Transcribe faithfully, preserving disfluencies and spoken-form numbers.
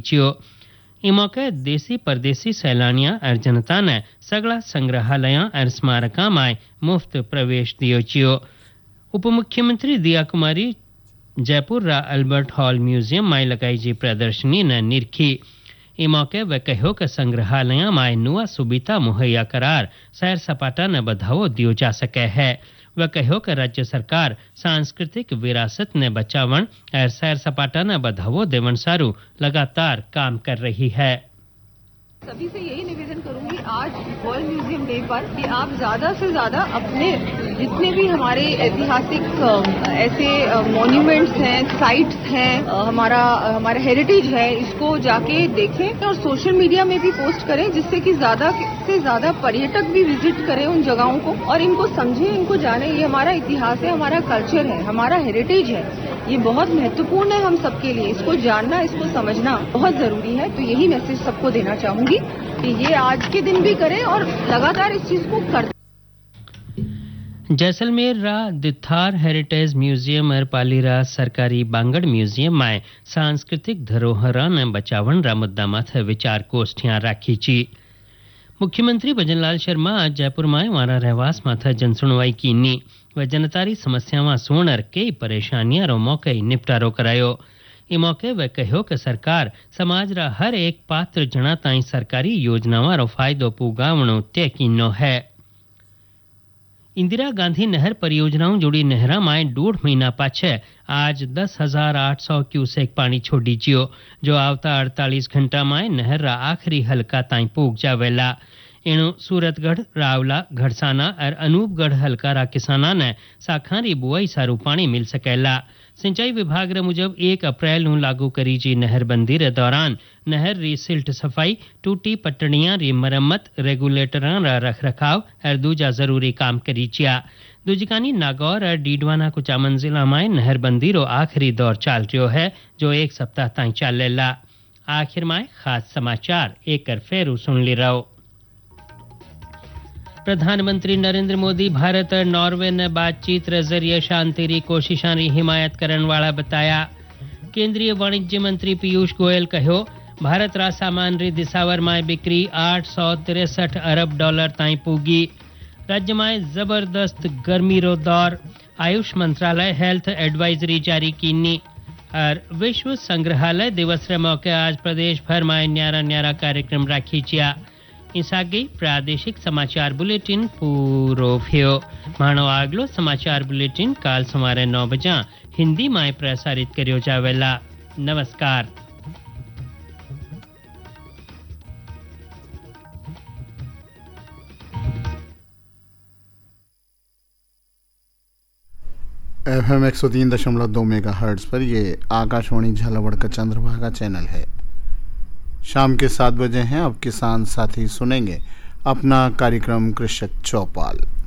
चियो। ई मौके देसी परदेसी सैलानियां और जनता ने सगला संग्रहालयां और स्मारकां में मुफ्त प्रवेश दियो चियो। उप मुख्यमंत्री दिया कुमारी जयपुर रा अल्बर्ट हॉल म्यूजियम में लगाई जी प्रदर्शनी ने निरखी। ई मौके वे कहो कि संग्रहालय में नुआ सुविधा मुहैया करार सैर सपाटा ने बढ़ावो दियो जा सके है। वे कहो कि राज्य सरकार सांस्कृतिक विरासत ने बचावन और सैर सपाटा ने बढ़ावो देवन सारू लगातार काम कर रही है। सभी से यही निवेदन करूंगी आज वर्ल्ड म्यूजियम डे पर कि आप ज्यादा से ज्यादा अपने जितने भी हमारे ऐतिहासिक ऐसे मॉन्यूमेंट्स हैं, साइट्स हैं, हमारा हमारा हेरिटेज है, इसको जाके देखें और सोशल मीडिया में भी पोस्ट करें, जिससे कि ज्यादा से ज्यादा पर्यटक भी विजिट करें उन जगहों को और इनको समझें, इनको जाने। ये हमारा इतिहास है, हमारा कल्चर है, हमारा हेरिटेज है, ये बहुत महत्वपूर्ण है हम सबके लिए। इसको जानना, इसको समझना बहुत जरूरी है। तो यही मैसेज सबको देना चाहूंगी कि ये आज के दिन भी करें और लगातार इस चीज को करते। जैसलमेर रा दिथार हेरिटेज म्यूजियम और पालीरा सरकारी बांगड़ म्यूजियम में सांस्कृतिक धरोहर ने बचावन रा मुद्दा माथे विचार गोष्ठियां राखी ची। मुख्यमंत्री भजनलाल शर्मा आज जयपुर में वारा रहवास माथे जनसुनवाई कीनी व जनतारी समस्यावां सुणर कई परेशानियां रो मौके निपटारो करायो। ई मौके वे कहो कि सरकार समाज रा हर एक पात्र जना ताई सरकारी योजनावां रो फायदो पुगावणो तय कीनो है। इंदिरा गांधी नहर परियोजनाओं जोड़ी नहरा में डेढ़ महीना पाछे आज दस हजार आठ सौ क्यूसेक पानी छोड़ी जियो, जो आवता अड़तालीस घंटा में नहर रा आखिरी हल्का ताई पूग जावेला। एणु सूरतगढ़, रावला, घड़साना और अनूपगढ़ हल्का रा किसाना ने साखारी बुआई सारू पानी मिल सकेला। सिंचाई विभाग रे मुजब एक अप्रैल नु लागू करी जी नहरबंदी रे दौरान नहर री सिल्ट सफाई, टूटी पट्टनियां री मरम्मत, रेगुलेटरां रा रख रखाव और दूजा जरूरी काम करी चिया। दूजिकानी नागौर और डीडवाना कुचामन जिला में नहरबंदी रो आखिरी दौर चाल रह्यो है, जो एक सप्ताह ताई चलेला। आखिर में खास समाचार एक कर फेरू सुन ली रहो। प्रधानमंत्री नरेंद्र मोदी भारत और नॉर्वे ने बातचीत के जरिए शांति री कोशिशां री हिमायत करने वाला बताया। केंद्रीय वाणिज्य मंत्री पीयूष गोयल कहो भारत रा सामान री दिसावर में बिक्री आठ सौ तिरसठ अरब डॉलर ताई पूगी। राज्य में जबरदस्त गर्मी रो दौर, आयुष मंत्रालय हेल्थ एडवाइजरी जारी कीनी। और विश्व संग्रहालय दिवस रे मौके आज प्रदेश भर में न्यारा न्यारा कार्यक्रम राखी चिया। इसागी प्रादेशिक समाचार बुलेटिन पूरो थियो। मानो आगलो समाचार बुलेटिन काल सुमारे नौ बजा हिंदी में प्रसारित करियो जावेला। नमस्कार। एफ एम एक सौ तीन दशमलव दो मेगा हर्ट्ज पर ये आकाशवाणी झालावाड़ का चंद्रभागा चैनल है। शाम के सात बजे हैं। अब किसान साथी सुनेंगे अपना कार्यक्रम कृषक चौपाल।